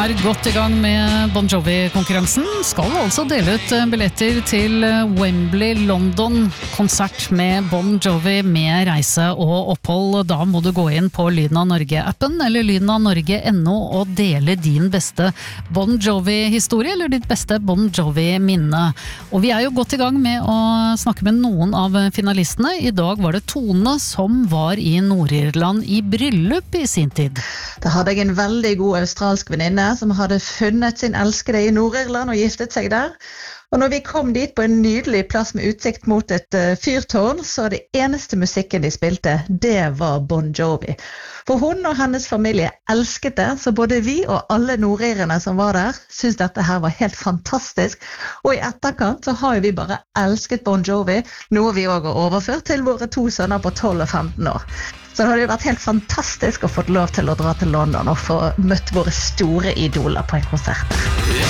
Godt i gang med Bon Jovi-konkurransen. Skal altså dele ut billetter til Wembley London, konsert med Bon Jovi med reise og opphold. Da må du gå inn på Lyden av Norge-appen eller lydenavnorge.no og dele din beste Bon Jovi-historie eller ditt beste Bon Jovi-minne. Og vi jo godt i gang med å snakke med noen av finalistene. I dag var det Tone som var i Nord-Irland i bryllup i sin tid. Da hadde jeg en veldig god australsk venninne som hadde funnet sin elskede i Nord-Irland og giftet seg der. Og når vi kom dit på en nydelig plass med utsikt mot et fyrtårn, så det eneste musikken de spilte, det var Bon Jovi. For hun og hennes familie elsket det, så både vi og alle nordirerne som var der, syntes dette her var helt fantastisk. Og i etterkant så har vi bare elsket Bon Jovi, noe vi også har overført til våre 2 sønner på 12 og 15 år. Så det hadde jo vært helt fantastisk å få lov til å dra til London og få møtt våre store idoler på en konsert.